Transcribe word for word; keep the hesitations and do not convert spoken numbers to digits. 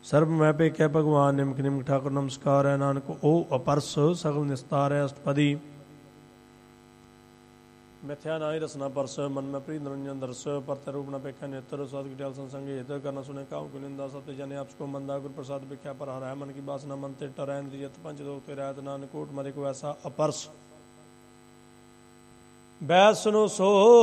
ਸਰਬ ਮੈਂ ਪੇਖਿਆ ਭਗਵਾਨ ਨਿਮਕ ਨਿਮਕ ਠਾਕੁਰ ਨਮਸਕਾਰ ਹੈ। ਨਾਨਕ ਉਹ ਅਪਰਸ ਸਗਲ ਨਿਸਤਾਰ ਹੈ। ਅਸ਼ਟਪਦੀ ਮਿਥਿਆ ਨਾਹੀ ਰਸਨਾ ਪਰਸ ਮਨ ਮੈਂ ਪ੍ਰੀਤ ਨਿਰੰਜਨ ਦਰਸ ਪਰਤ ਰੂਪ ਨ ਪੇਖਿਆ ਨੇਤਰ ਸਦ ਗਟਿਆਲ ਸੰਸੰਗ ਹੇਤਰ ਕਰਨਾ ਸੁਨੇ ਕਾਉ ਕੋ ਨਿੰਦਾ ਸਤ ਜਨੇ ਆਪਸ ਕੋ ਮੰਦਾ ਗੁਰ ਪ੍ਰਸਾਦ ਵਿਖਿਆ ਪਰ ਹਰੈ ਮਨ ਕੀ ਬਾਸਨਾ ਮਨ ਤੇ ਟਰੈ ਇੰਦਰੀਅਤ ਪੰਜ ਦੋਖ ਤੇ ਰਹਿਤ ਨਾਨਕ ਕੋਟ ਮਰੇ ਕੋ ਐਸਾ ਅਪਰਸ ਬੈਸ ਸੁਨੋ ਸੋ